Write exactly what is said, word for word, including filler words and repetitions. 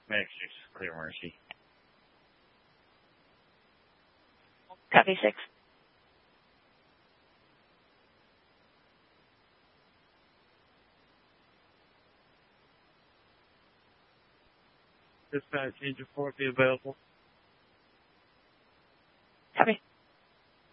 Max six, clear Mercy. Copy six. Dispatch, engine four be available.